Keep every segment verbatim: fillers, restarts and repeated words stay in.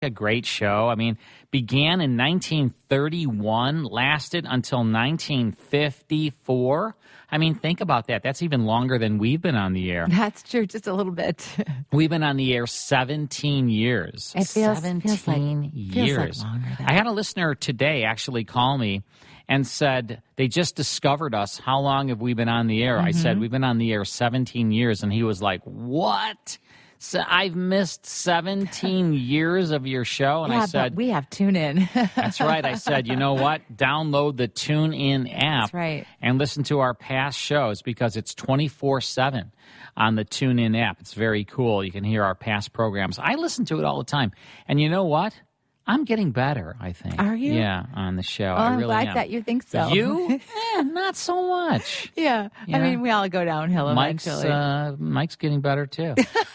a great show. I mean, began in nineteen thirty-one, lasted until nineteen fifty-four. I mean, think about that. That's even longer than we've been on the air. That's true, just a little bit. We've been on the air seventeen years. It feels, seventeen feels like, years. Feels like longer than I had a listener today actually call me and said they just discovered us. How long have we been on the air? Mm-hmm. I said, we've been on the air seventeen years. And he was like, what? So I've missed seventeen years of your show. And yeah, I said, but we have TuneIn. That's right. I said, you know what? Download the TuneIn app. That's right. And listen to our past shows because it's twenty-four seven on the TuneIn app. It's very cool. You can hear our past programs. I listen to it all the time. And you know what? I'm getting better, I think. Are you? Yeah, on the show. Oh, I I'm really glad am. that you think so. You? eh, not so much. Yeah. Yeah. I mean, we all go downhill Mike's, eventually. uh, Mike's getting better, too.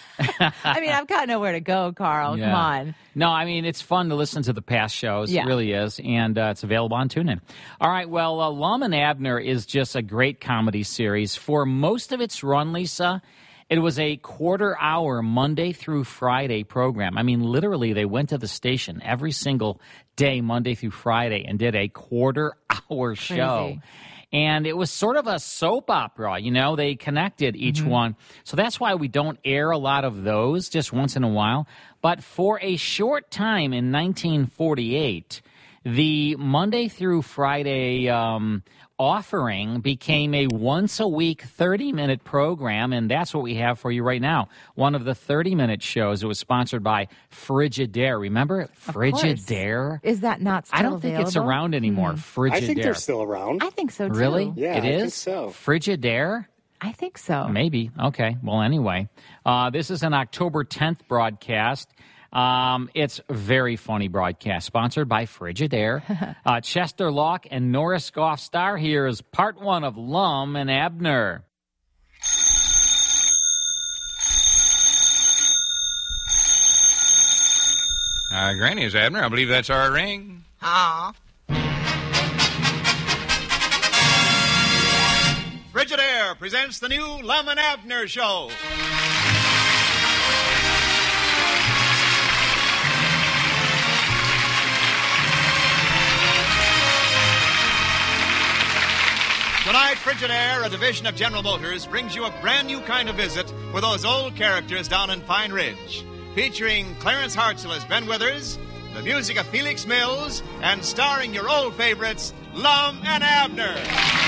I mean, I've got nowhere to go, Carl. Yeah. Come on. No, I mean, it's fun to listen to the past shows. Yeah. It really is. And uh, it's available on TuneIn. All right, well, uh, Lum and Abner is just a great comedy series. For most of its run, Lisa, it was a quarter-hour Monday through Friday program. I mean, literally, they went to the station every single day, Monday through Friday, and did a quarter-hour show. Crazy. And it was sort of a soap opera, you know. They connected each Mm-hmm. one. So that's why we don't air a lot of those, just once in a while. But for a short time in nineteen forty-eight, the Monday through Friday um, offering became a once-a-week thirty-minute program, and that's what we have for you right now. One of the thirty-minute shows. It was sponsored by Frigidaire. Remember Of Frigidaire? course. Is that not still I don't think it's available? around anymore, Hmm. Frigidaire. I think they're still around. I think so, too. Really? Yeah, it I is? think so. Frigidaire? I think so. Maybe. Okay. Well, anyway, uh, this is an October tenth broadcast. Um, it's a very funny broadcast, sponsored by Frigidaire. uh, Chester Locke and Norris Goff Star. Here is part one of Lum and Abner. Uh, Granny, is Abner? I believe that's our ring. Ah. Frigidaire presents the new Lum and Abner Show. Tonight, Frigidaire, a division of General Motors, brings you a brand new kind of visit with those old characters down in Pine Ridge. Featuring Clarence Hartzell as Ben Withers, the music of Felix Mills, and starring your old favorites, Lum and Abner.